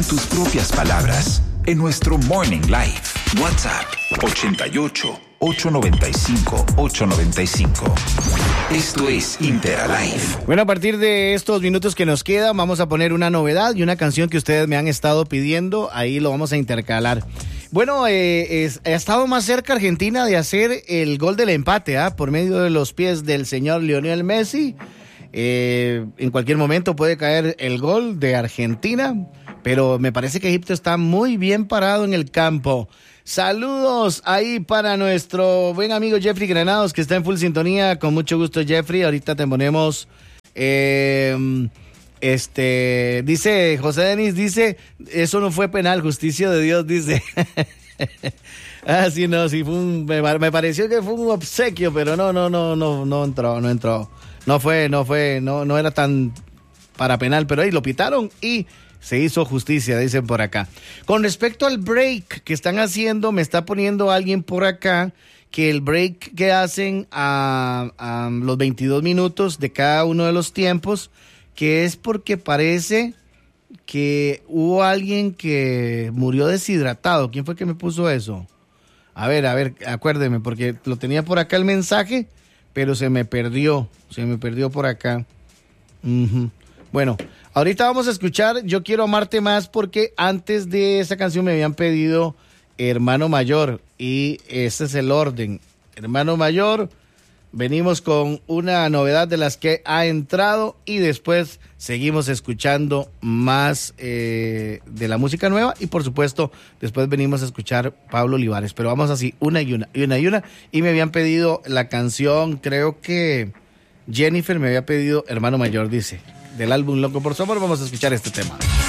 con tus propias palabras en nuestro Morning Live. WhatsApp 88-895-895. Esto es Interalive. Bueno, a partir de estos minutos que nos quedan, vamos a poner una novedad y una canción que ustedes me han estado pidiendo. Ahí lo vamos a intercalar. Bueno, ha estado más cerca Argentina de hacer el gol del empate, por medio de los pies del señor Lionel Messi. En cualquier momento puede caer el gol de Argentina, pero me parece que Egipto está muy bien parado en el campo. Saludos ahí para nuestro buen amigo Jeffrey Granados, que está en full sintonía. Con mucho gusto, Jeffrey. Ahorita te ponemos... dice José Denis, dice, eso no fue penal, justicia de Dios, dice. Sí, no, sí fue me pareció que fue un obsequio, pero no entró. No era tan para penal, pero ahí lo pitaron y se hizo justicia, dicen por acá. Con respecto al break que están haciendo, me está poniendo alguien por acá que el break que hacen a los 22 minutos de cada uno de los tiempos, que es porque parece que hubo alguien que murió deshidratado. ¿Quién fue que me puso eso? A ver, acuérdeme, porque lo tenía por acá el mensaje, pero se me perdió por acá. Bueno, ahorita vamos a escuchar Yo Quiero Amarte Más, porque antes de esa canción me habían pedido Hermano Mayor, y ese es el orden. Hermano Mayor, venimos con una novedad de las que ha entrado y después seguimos escuchando más de la música nueva y por supuesto después venimos a escuchar Pablo Olivares, pero vamos así una y una y me habían pedido la canción, creo que Jennifer me había pedido Hermano Mayor, dice, del álbum Loco por Su Amor. Vamos a escuchar este tema.